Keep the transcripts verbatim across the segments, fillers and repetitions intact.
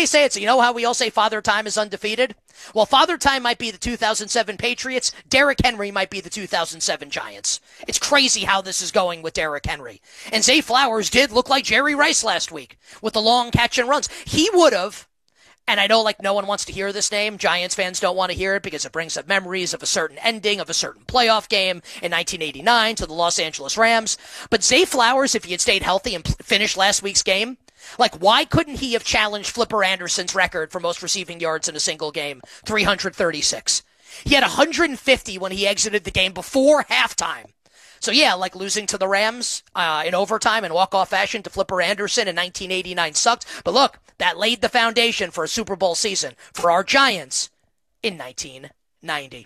they say it's, you know how we all say Father Time is undefeated? Well, Father Time might be the two thousand seven Patriots. Derrick Henry might be the two thousand seven Giants. It's crazy how this is going with Derrick Henry. And Zay Flowers did look like Jerry Rice last week with the long catch and runs. He would have, and I know like no one wants to hear this name. Giants fans don't want to hear it because it brings up memories of a certain ending of a certain playoff game in nineteen eighty-nine to the Los Angeles Rams. But Zay Flowers, if he had stayed healthy and finished last week's game, like, why couldn't he have challenged Flipper Anderson's record for most receiving yards in a single game, three hundred thirty-six? He had one hundred fifty when he exited the game before halftime. So, yeah, like losing to the Rams uh, in overtime in walk-off fashion to Flipper Anderson in nineteen eighty-nine sucked. But look, that laid the foundation for a Super Bowl season for our Giants in nineteen ninety.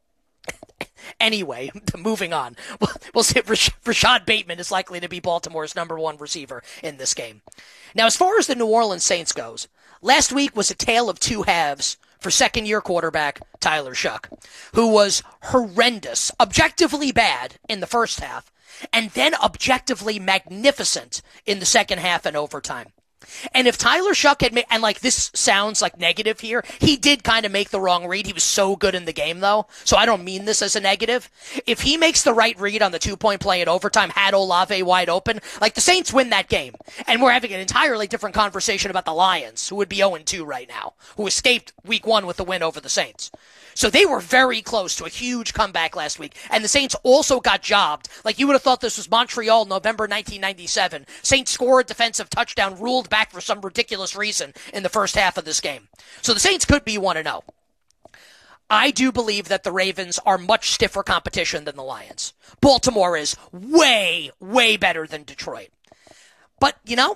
Anyway, moving on. We'll, we'll see if Rash- Rashad Bateman is likely to be Baltimore's number one receiver in this game. Now, as far as the New Orleans Saints goes, last week was a tale of two halves for second-year quarterback Tyler Shough, who was horrendous, objectively bad in the first half, and then objectively magnificent in the second half and overtime. And if Tyler Shough had made, and like this sounds like negative here, he did kind of make the wrong read. He was so good in the game though, so I don't mean this as a negative. If he makes the right read on the two-point play in overtime, had Olave wide open, like the Saints win that game. And we're having an entirely different conversation about the Lions, who would be oh and two right now, who escaped week one with the win over the Saints. So they were very close to a huge comeback last week. And the Saints also got jobbed. Like you would have thought this was Montreal, November nineteen ninety-seven. Saints scored a defensive touchdown, ruled back for some ridiculous reason in the first half of this game. So the Saints could be one and oh. I do believe that the Ravens are much stiffer competition than the Lions. Baltimore is way, way better than Detroit. But, you know,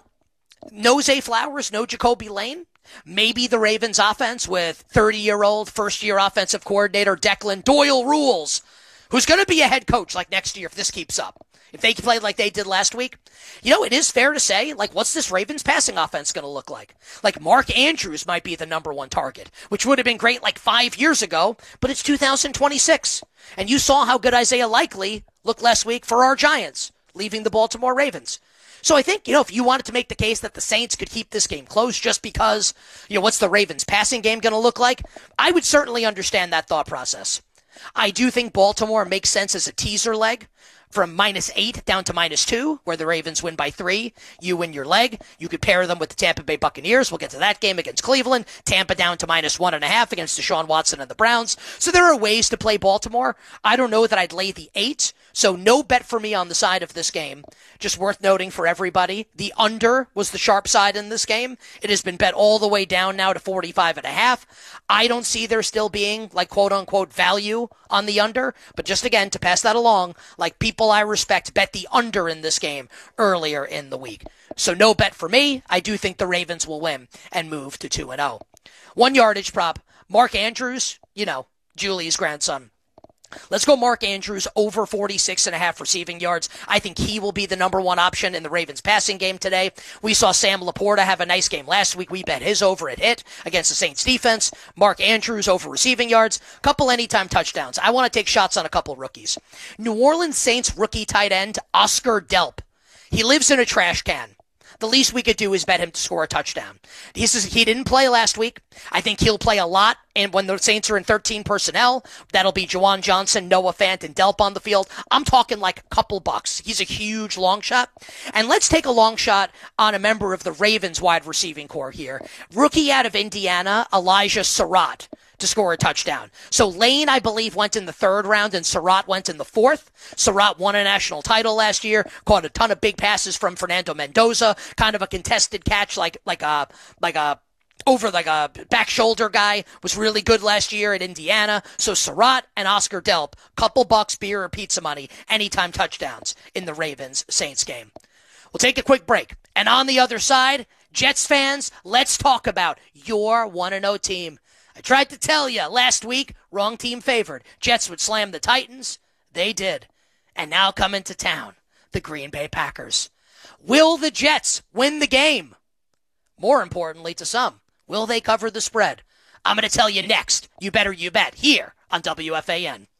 no Zay Flowers, no Jacoby Lane. Maybe the Ravens offense with thirty-year-old first-year offensive coordinator Declan Doyle Rules, who's going to be a head coach like next year if this keeps up. If they play like they did last week, you know, it is fair to say, like, what's this Ravens passing offense going to look like? Like, Mark Andrews might be the number one target, which would have been great like five years ago, but it's two thousand twenty-six. And you saw how good Isaiah Likely looked last week for our Giants, leaving the Baltimore Ravens. So I think, you know, if you wanted to make the case that the Saints could keep this game close just because, you know, what's the Ravens passing game going to look like? I would certainly understand that thought process. I do think Baltimore makes sense as a teaser leg from minus eight down to minus two, where the Ravens win by three. You win your leg. You could pair them with the Tampa Bay Buccaneers. We'll get to that game against Cleveland. Tampa down to minus one and a half against Deshaun Watson and the Browns. So there are ways to play Baltimore. I don't know that I'd lay the eight. So no bet for me on the side of this game. Just worth noting for everybody, the under was the sharp side in this game. It has been bet all the way down now to forty-five and a half. I don't see there still being like quote unquote value on the under, but just again to pass that along, like people I respect bet the under in this game earlier in the week. So no bet for me. I do think the Ravens will win and move to two and oh. One yardage prop, Mark Andrews, you know, Julie's grandson. Let's go Mark Andrews over forty-six and a half receiving yards. I think he will be the number one option in the Ravens passing game today. We saw Sam Laporta have a nice game last week. We bet his over at hit against the Saints defense. Mark Andrews over receiving yards. Couple anytime touchdowns. I want to take shots on a couple rookies. New Orleans Saints rookie tight end Oscar Delp. He lives in a trash can. The least we could do is bet him to score a touchdown. He says he didn't play last week. I think he'll play a lot. And when the Saints are in thirteen personnel, that'll be Juwan Johnson, Noah Fant, and Delp on the field. I'm talking like a couple bucks. He's a huge long shot. And let's take a long shot on a member of the Ravens wide receiving core here. Rookie out of Indiana, Elijah Surratt, to score a touchdown. So Lane, I believe, went in the third round and Surratt went in the fourth. Surratt won a national title last year, caught a ton of big passes from Fernando Mendoza, kind of a contested catch like like a like a over like a back shoulder guy, was really good last year at Indiana. So Surratt and Oscar Delp, couple bucks, beer or pizza money, anytime touchdowns in the Ravens Saints game. We'll take a quick break. And on the other side, Jets fans, let's talk about your one and oh team. I tried to tell you last week, wrong team favored. Jets would slam the Titans. They did. And now coming to town, the Green Bay Packers. Will the Jets win the game? More importantly to some, will they cover the spread? I'm going to tell you next. You better you bet here on W F A N.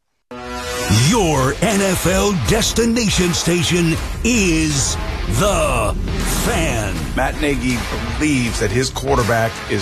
Your N F L destination station is The Fan. Matt Nagy believes that his quarterback is